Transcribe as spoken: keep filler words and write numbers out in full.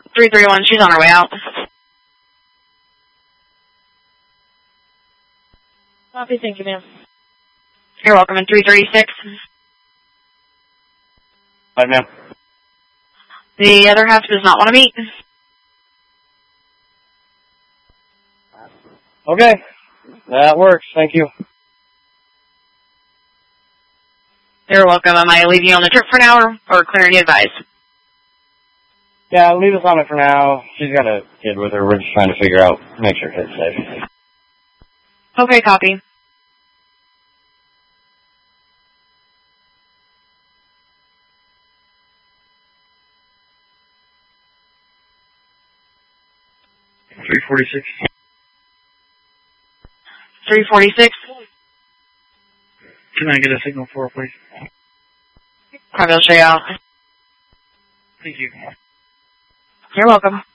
three three one, she's on her way out. Copy, thank you, ma'am. You're welcome. In three three six. Right, ma'am. The other half does not want to meet. Okay. That works. Thank you. You're welcome. Am I leaving you on the trip for an hour or clearing you advised? Yeah, leave us on it for now. She's got a kid with her. We're just trying to figure out, make sure kid's safe. Okay, copy. three forty-six. three forty-six. Can I get a signal for her, please? Probably I'll show you out. Thank you. You're welcome.